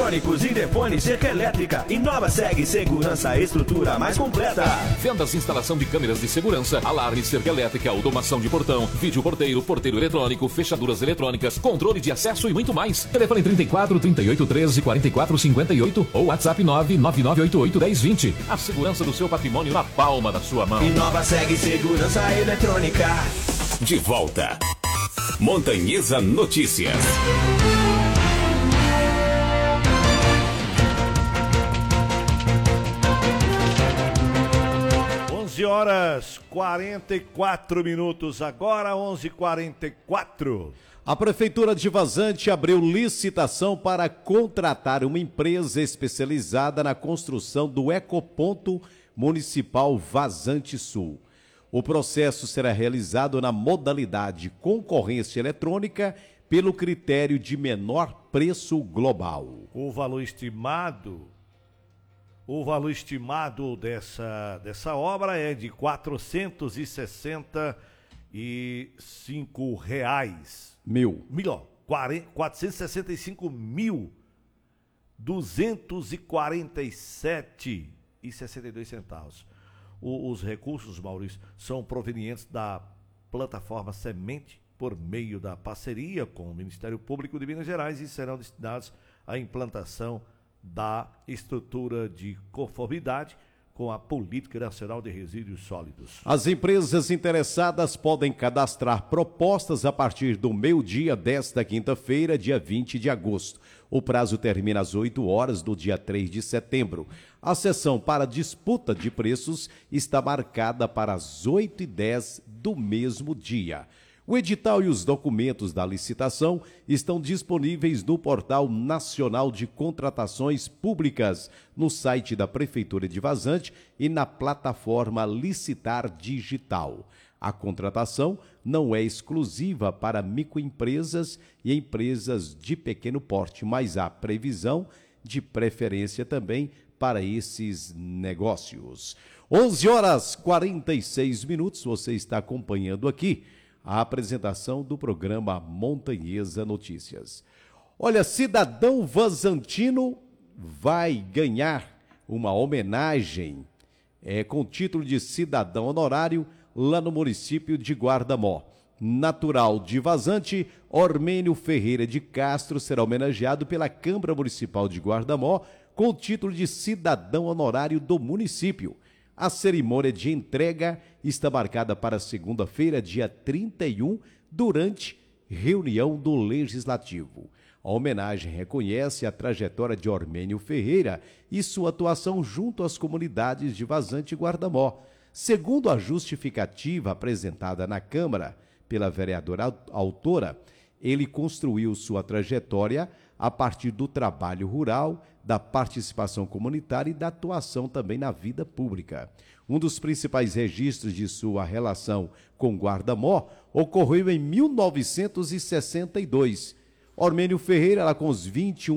eletrônicos, interfone, cerca elétrica. Inova segue segurança, estrutura mais completa. Vendas e instalação de câmeras de segurança, alarme, cerca elétrica, automação de portão, vídeo porteiro, porteiro eletrônico, fechaduras eletrônicas, controle de acesso e muito mais. Telefone 34 38 13 44 58 ou WhatsApp 99988 1020. A segurança do seu patrimônio na palma da sua mão. Inova segue segurança eletrônica. De volta. Montanhesa Notícias. 11h44, agora 11h44. A Prefeitura de Vazante abriu licitação para contratar uma empresa especializada na construção do Ecoponto Municipal Vazante Sul. O processo será realizado na modalidade concorrência eletrônica pelo critério de menor preço global. O valor estimado dessa obra é de R$ 465 reais. Mil. 465.247,62. Os recursos, Maurício, são provenientes da plataforma Semente por meio da parceria com o Ministério Público de Minas Gerais e serão destinados à implantação da estrutura de conformidade com a Política Nacional de Resíduos Sólidos. As empresas interessadas podem cadastrar propostas a partir do meio-dia desta quinta-feira, dia 20 de agosto. O prazo termina às 8 horas do dia 3 de setembro. A sessão para disputa de preços está marcada para as 8h10 do mesmo dia. O edital e os documentos da licitação estão disponíveis no Portal Nacional de Contratações Públicas, no site da Prefeitura de Vazante e na plataforma Licitar Digital. A contratação não é exclusiva para microempresas e empresas de pequeno porte, mas há previsão de preferência também para esses negócios. 11h46, você está acompanhando aqui a apresentação do programa Montanhesa Notícias. Olha, cidadão vazantino vai ganhar uma homenagem com título de cidadão honorário lá no município de Guardamó. Natural de Vazante, Ormênio Ferreira de Castro será homenageado pela Câmara Municipal de Guardamó com o título de cidadão honorário do município. A cerimônia de entrega está marcada para segunda-feira, dia 31, durante reunião do Legislativo. A homenagem reconhece a trajetória de Ormênio Ferreira e sua atuação junto às comunidades de Vazante e Guardamó. Segundo a justificativa apresentada na Câmara pela vereadora autora, ele construiu sua trajetória a partir do trabalho rural, da participação comunitária e da atuação também na vida pública. Um dos principais registros de sua relação com Guardamó ocorreu em 1962. Ormênio Ferreira, com os 21